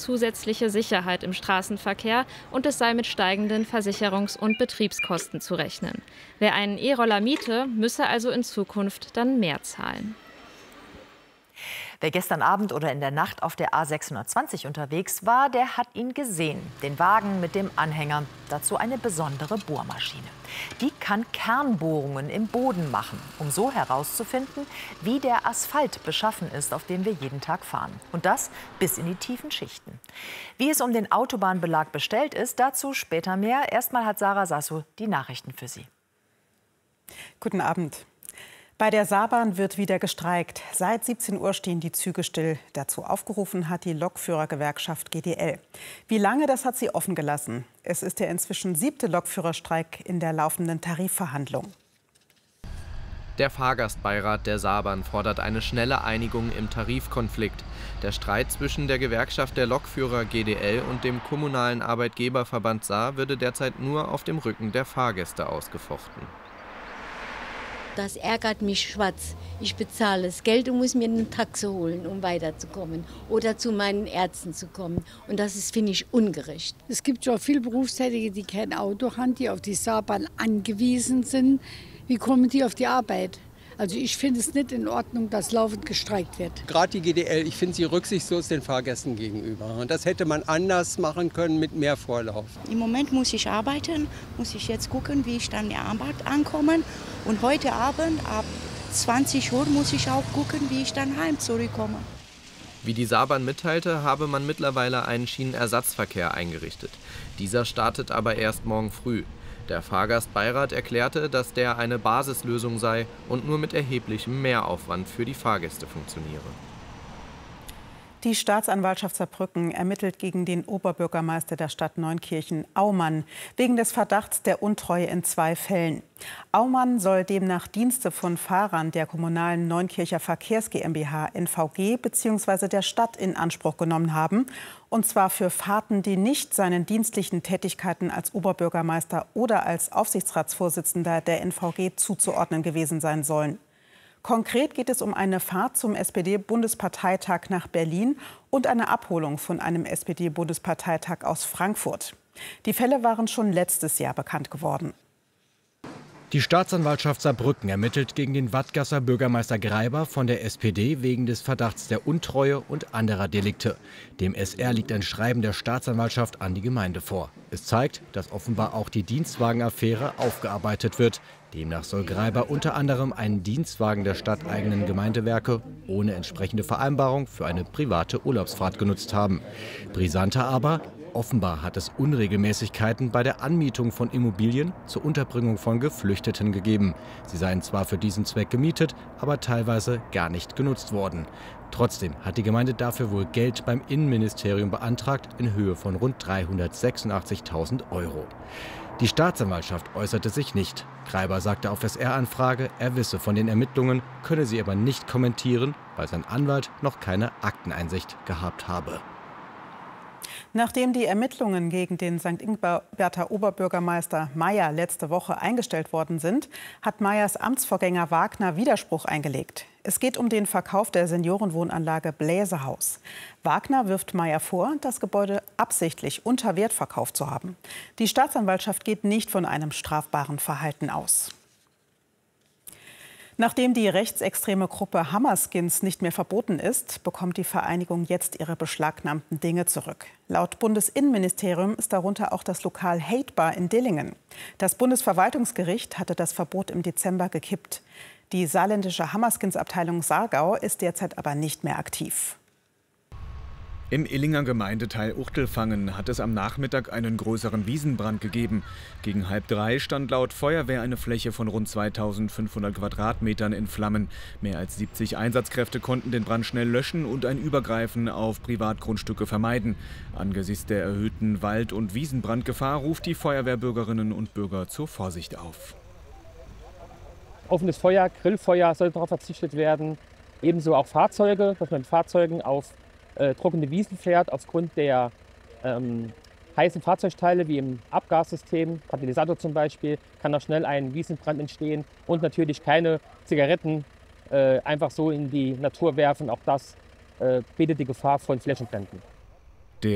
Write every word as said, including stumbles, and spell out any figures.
zusätzliche Sicherheit im Straßenverkehr und es sei mit steigenden Versicherungs- und Betriebskosten zu rechnen. Wer einen E-Roller miete, müsse also in Zukunft dann mehr zahlen. Wer gestern Abend oder in der Nacht auf der A sechshundertzwanzig unterwegs war, der hat ihn gesehen. Den Wagen mit dem Anhänger. Dazu eine besondere Bohrmaschine. Die kann Kernbohrungen im Boden machen, um so herauszufinden, wie der Asphalt beschaffen ist, auf dem wir jeden Tag fahren. Und das bis in die tiefen Schichten. Wie es um den Autobahnbelag bestellt ist, dazu später mehr. Erstmal hat Sarah Sasso die Nachrichten für Sie. Guten Abend. Bei der Saarbahn wird wieder gestreikt. Seit siebzehn Uhr stehen die Züge still. Dazu aufgerufen hat die Lokführergewerkschaft G D L. Wie lange, das hat sie offen gelassen. Es ist der inzwischen siebte Lokführerstreik in der laufenden Tarifverhandlung. Der Fahrgastbeirat der Saarbahn fordert eine schnelle Einigung im Tarifkonflikt. Der Streit zwischen der Gewerkschaft der Lokführer G D L und dem kommunalen Arbeitgeberverband Saar würde derzeit nur auf dem Rücken der Fahrgäste ausgefochten. Das ärgert mich schwarz. Ich bezahle das Geld und muss mir eine Taxe holen, um weiterzukommen oder zu meinen Ärzten zu kommen. Und das ist, finde ich, ungerecht. Es gibt ja viele Berufstätige, die kein Auto haben, die auf die Saarbahn angewiesen sind. Wie kommen die auf die Arbeit? Also ich finde es nicht in Ordnung, dass laufend gestreikt wird. Gerade die G D L, ich finde sie rücksichtslos den Fahrgästen gegenüber. Und das hätte man anders machen können mit mehr Vorlauf. Im Moment muss ich arbeiten, muss ich jetzt gucken, wie ich dann in der Arbeit ankomme. Und heute Abend ab zwanzig Uhr muss ich auch gucken, wie ich dann heim zurückkomme. Wie die Saarbahn mitteilte, habe man mittlerweile einen Schienenersatzverkehr eingerichtet. Dieser startet aber erst morgen früh. Der Fahrgastbeirat erklärte, dass der eine Basislösung sei und nur mit erheblichem Mehraufwand für die Fahrgäste funktioniere. Die Staatsanwaltschaft Saarbrücken ermittelt gegen den Oberbürgermeister der Stadt Neunkirchen, Aumann, wegen des Verdachts der Untreue in zwei Fällen. Aumann soll demnach Dienste von Fahrern der kommunalen Neunkircher Verkehrs GmbH N V G bzw. der Stadt in Anspruch genommen haben. Und zwar für Fahrten, die nicht seinen dienstlichen Tätigkeiten als Oberbürgermeister oder als Aufsichtsratsvorsitzender der N V G zuzuordnen gewesen sein sollen. Konkret geht es um eine Fahrt zum S P D-Bundesparteitag nach Berlin und eine Abholung von einem S P D-Bundesparteitag aus Frankfurt. Die Fälle waren schon letztes Jahr bekannt geworden. Die Staatsanwaltschaft Saarbrücken ermittelt gegen den Wattgasser Bürgermeister Greiber von der S P D wegen des Verdachts der Untreue und anderer Delikte. Dem S R liegt ein Schreiben der Staatsanwaltschaft an die Gemeinde vor. Es zeigt, dass offenbar auch die Dienstwagenaffäre aufgearbeitet wird. Demnach soll Greiber unter anderem einen Dienstwagen der stadteigenen Gemeindewerke ohne entsprechende Vereinbarung für eine private Urlaubsfahrt genutzt haben. Brisanter aber: Offenbar hat es Unregelmäßigkeiten bei der Anmietung von Immobilien zur Unterbringung von Geflüchteten gegeben. Sie seien zwar für diesen Zweck gemietet, aber teilweise gar nicht genutzt worden. Trotzdem hat die Gemeinde dafür wohl Geld beim Innenministerium beantragt in Höhe von rund dreihundertsechsundachtzigtausend Euro. Die Staatsanwaltschaft äußerte sich nicht. Greiber sagte auf S R-Anfrage, er wisse von den Ermittlungen, könne sie aber nicht kommentieren, weil sein Anwalt noch keine Akteneinsicht gehabt habe. Nachdem die Ermittlungen gegen den Sankt Ingbert Oberbürgermeister Mayer letzte Woche eingestellt worden sind, hat Meyers Amtsvorgänger Wagner Widerspruch eingelegt. Es geht um den Verkauf der Seniorenwohnanlage Bläsehaus. Wagner wirft Mayer vor, das Gebäude absichtlich unter Wert verkauft zu haben. Die Staatsanwaltschaft geht nicht von einem strafbaren Verhalten aus. Nachdem die rechtsextreme Gruppe Hammerskins nicht mehr verboten ist, bekommt die Vereinigung jetzt ihre beschlagnahmten Dinge zurück. Laut Bundesinnenministerium ist darunter auch das Lokal Hatebar in Dillingen. Das Bundesverwaltungsgericht hatte das Verbot im Dezember gekippt. Die saarländische Hammerskins-Abteilung Saargau ist derzeit aber nicht mehr aktiv. Im Illinger Gemeindeteil Uchtelfangen hat es am Nachmittag einen größeren Wiesenbrand gegeben. Gegen halb drei stand laut Feuerwehr eine Fläche von rund zweitausendfünfhundert Quadratmetern in Flammen. Mehr als siebzig Einsatzkräfte konnten den Brand schnell löschen und ein Übergreifen auf Privatgrundstücke vermeiden. Angesichts der erhöhten Wald- und Wiesenbrandgefahr ruft die Feuerwehr Bürgerinnen und Bürger zur Vorsicht auf. Offenes Feuer, Grillfeuer sollte darauf verzichtet werden. Ebenso auch Fahrzeuge, dass man mit Fahrzeugen auf Äh, trockene Wiesen fährt, aufgrund der ähm, heißen Fahrzeugteile wie im Abgassystem, Katalysator zum Beispiel, kann da schnell ein Wiesenbrand entstehen. Und natürlich keine Zigaretten äh, einfach so in die Natur werfen, auch das äh, bietet die Gefahr von Flächenbränden.